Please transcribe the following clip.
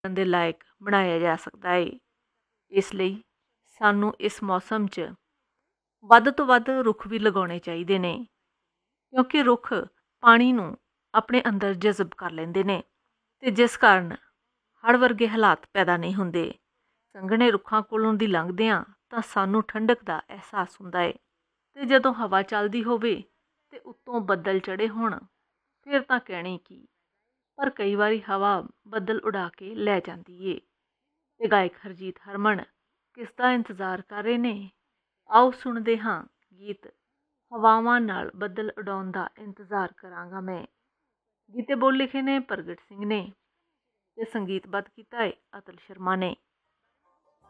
ਦੇ ਲਾਇਕ ਬਣਾਇਆ ਜਾ ਸਕਦਾ ਹੈ। ਇਸ ਲਈ ਸਾਨੂੰ ਇਸ ਮੌਸਮ 'ਚ ਵੱਧ ਤੋਂ ਵੱਧ ਰੁੱਖ ਵੀ ਲਗਾਉਣੇ ਚਾਹੀਦੇ ਨੇ, ਕਿਉਂਕਿ ਰੁੱਖ ਪਾਣੀ ਨੂੰ ਆਪਣੇ ਅੰਦਰ ਜਜ਼ਬ ਕਰ ਲੈਂਦੇ ਨੇ ਅਤੇ ਜਿਸ ਕਾਰਨ ਹੜ੍ਹ ਵਰਗੇ ਹਾਲਾਤ ਪੈਦਾ ਨਹੀਂ ਹੁੰਦੇ। ਸੰਘਣੇ ਰੁੱਖਾਂ ਕੋਲੋਂ ਦੀ ਲੰਘਦੇ ਹਾਂ ਤਾਂ ਸਾਨੂੰ ਠੰਡਕ ਦਾ ਅਹਿਸਾਸ ਹੁੰਦਾ ਹੈ, ਅਤੇ ਜਦੋਂ ਹਵਾ ਚੱਲਦੀ ਹੋਵੇ ਅਤੇ ਉੱਤੋਂ ਬੱਦਲ ਚੜ੍ਹੇ ਹੋਣ ਫਿਰ ਤਾਂ ਕਹਿਣੀ ਕੀ। ਪਰ ਕਈ ਵਾਰੀ ਹਵਾ ਬੱਦਲ ਉਡਾ ਕੇ ਲੈ ਜਾਂਦੀ ਏ। ਅਤੇ ਗਾਇਕ ਹਰਜੀਤ ਹਰਮਨ ਕਿਸ ਦਾ ਇੰਤਜ਼ਾਰ ਕਰ ਰਹੇ ਨੇ? ਆਓ ਸੁਣਦੇ ਹਾਂ ਗੀਤ ਹਵਾਵਾਂ ਨਾਲ ਬੱਦਲ ਉਡਾਉਣ ਦਾ ਇੰਤਜ਼ਾਰ ਕਰਾਂਗਾ ਮੈਂ। ਗੀਤੇ ਬੋਲ ਲਿਖੇ ਨੇ ਪ੍ਰਗਟ ਸਿੰਘ ਨੇ ਅਤੇ ਸੰਗੀਤਬੱਧ ਕੀਤਾ ਹੈ ਅਤੁਲ ਸ਼ਰਮਾ ਨੇ।